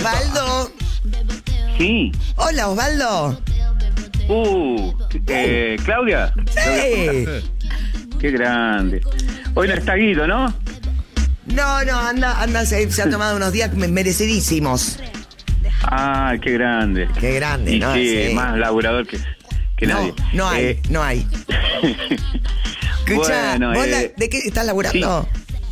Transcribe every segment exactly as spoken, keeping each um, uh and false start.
Osvaldo. Sí. Hola, Osvaldo. Uh, eh, ¿Claudia? Sí. Qué grande. Hoy no está Guido, ¿no? No, no, anda, anda, se, se ha tomado unos días merecidísimos. Ah, qué grande. Qué grande, y ¿no? Sí, Sí. más laburador que, que no, nadie. no hay, Eh, no hay. Escucha, bueno, ¿vos la- eh, ¿de qué estás laburando?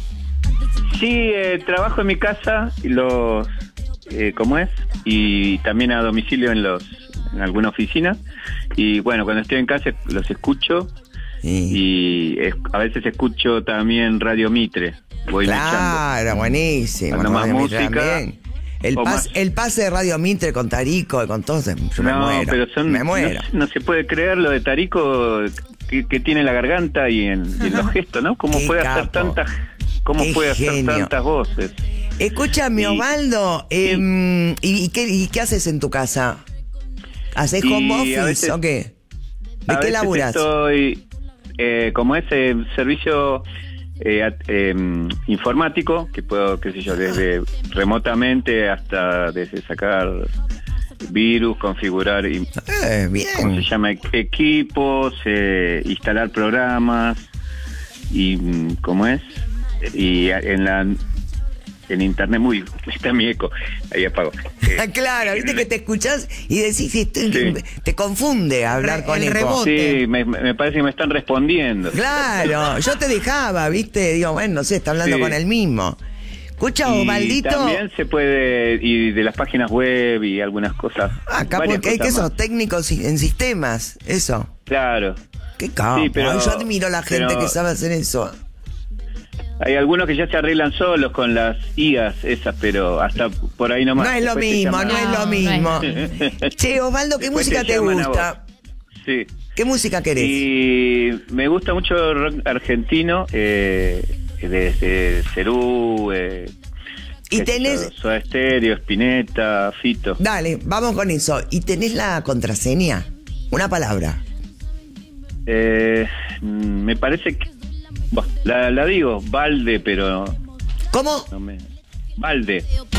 Sí, eh, trabajo en mi casa, y los, eh, ¿cómo es? Y también a domicilio en los, en alguna oficina. Y bueno, cuando estoy en casa los escucho. Sí. Y es, a veces escucho también Radio Mitre. Voy Claro, buenísimo. Cuando más Radio Mitre música, también. El, o pas, más. el pase de Radio Mitre con Tarico y con todos, yo me No, muero. pero son, me muero. No, no se puede creer lo de Tarico que, que tiene en la garganta y en, y en los gestos, ¿no? ¿Cómo Qué puede capo. hacer tantas, cómo Qué puede hacer genio. tantas voces? Escúchame, Y- Osvaldo, eh, ¿y, y qué, ¿y qué haces en tu casa? ¿Haces Y home a office veces- o qué? A ¿De qué veces laburas? estoy, eh, como ese servicio eh, at- eh, informático, que puedo, qué sé yo, desde remotamente hasta desde sacar virus, configurar, y, Eh, ¿cómo se bien. llama? Equipos, eh, instalar programas, y mm, ¿cómo es? Y a- en la en internet, muy, está mi eco, ahí apago. Eh, Claro, viste que te escuchás y decís, sí, te, Sí. te confunde hablar Re- con el eco. rebote. Sí, me, me parece que me están respondiendo. Claro, yo te dejaba, viste, digo, bueno, no sé, está hablando Sí. con el mismo. Escucha, Y Osvaldito. también se puede, y de las páginas web y algunas cosas. Acá varias porque hay que cosas sos más. técnicos en sistemas, eso. Claro. Qué capo. Sí, pero- Ay, yo admiro a la gente pero- que sabe hacer eso. Hay algunos que ya se arreglan solos con las I As esas, pero hasta por ahí nomás. No es lo Después te mismo, llaman no a- es lo No, no es mismo. Che, Osvaldo, ¿qué Después música te llaman a gusta? vos. Sí. ¿Qué música querés? Y me gusta mucho el rock argentino, eh, desde Cerú, eh, Y qué sé tenés- yo, Soda Stereo, Spinetta, Fito. Dale, vamos con eso. ¿Y tenés la contraseña? Una palabra. Eh, mm, me parece que... Bah, la, la digo, Valde, pero ¿Cómo? no me... Valde.